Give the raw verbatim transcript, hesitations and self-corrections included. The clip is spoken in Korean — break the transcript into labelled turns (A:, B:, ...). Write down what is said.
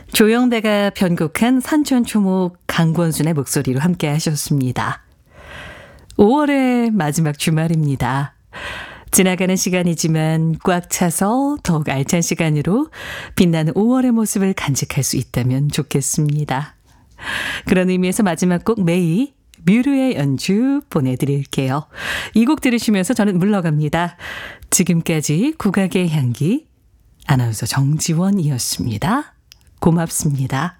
A: 조영대가 편곡한 산천초목 강권순의 목소리로 함께 하셨습니다. 오월의 마지막 주말입니다. 지나가는 시간이지만 꽉 차서 더욱 알찬 시간으로 빛나는 오월의 모습을 간직할 수 있다면 좋겠습니다. 그런 의미에서 마지막 곡 메이, 뮤르의 연주 보내드릴게요. 이 곡 들으시면서 저는 물러갑니다. 지금까지 국악의 향기, 아나운서 정지원이었습니다. 고맙습니다.